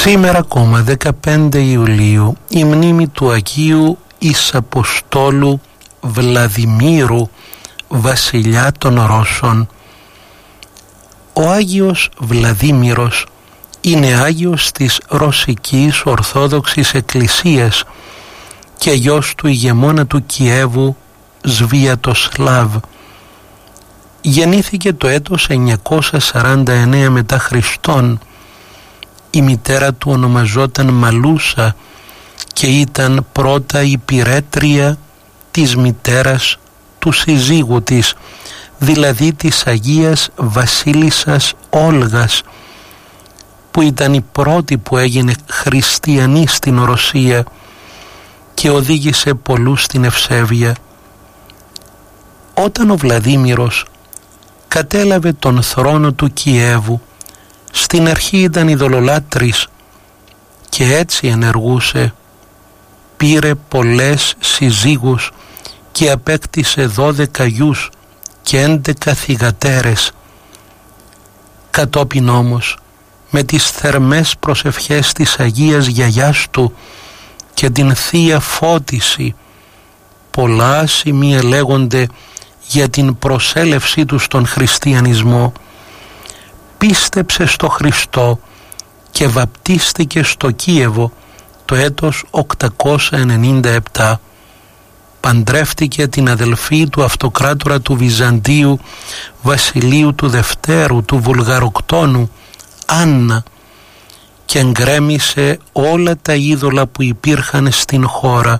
Σήμερα ακόμα 15 Ιουλίου η μνήμη του Αγίου Εις-Αποστόλου Βλαδιμήρου, βασιλιά των Ρώσων. Ο Άγιος Βλαδίμηρος είναι Άγιος της Ρωσικής Ορθόδοξης Εκκλησίας και γιος του ηγεμόνα του Κιέβου Σβιατοσλάβ. Γεννήθηκε το έτος 949 μετά Χριστόν. Η μητέρα του ονομαζόταν Μαλούσα και ήταν πρώτα υπηρέτρια της μητέρας του συζύγου της, δηλαδή της Αγίας Βασίλισσας Όλγας, που ήταν η πρώτη που έγινε χριστιανή στην Ρωσία και οδήγησε πολλούς στην ευσέβεια. Όταν ο Βλαδίμηρος κατέλαβε τον θρόνο του Κιέβου, στην αρχή ήταν ειδωλολάτρης και έτσι ενεργούσε. Πήρε πολλές συζύγους και απέκτησε 12 γιους και 11 θυγατέρες. Κατόπιν όμως, με τις θερμές προσευχές της Αγίας Γιαγιάς του και την Θεία Φώτιση, πολλά σημεία λέγονται για την προσέλευσή του στον χριστιανισμό, πίστεψε στο Χριστό και βαπτίστηκε στο Κίεβο το έτος 897. Παντρεύτηκε την αδελφή του αυτοκράτορα του Βυζαντίου Βασιλείου του Δευτέρου του Βουλγαροκτόνου, Άννα, και εγκρέμισε όλα τα είδωλα που υπήρχαν στην χώρα.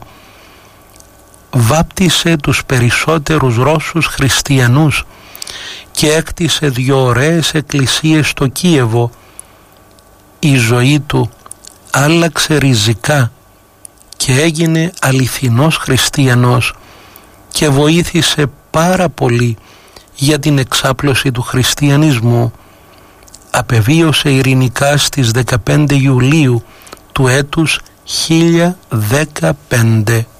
Βάπτισε τους περισσότερους Ρώσους χριστιανούς και έκτισε 2 ωραίες εκκλησίες στο Κίεβο. Η ζωή του άλλαξε ριζικά και έγινε αληθινός χριστιανός και βοήθησε πάρα πολύ για την εξάπλωση του χριστιανισμού. Απεβίωσε ειρηνικά στις 15 Ιουλίου του έτους 1015.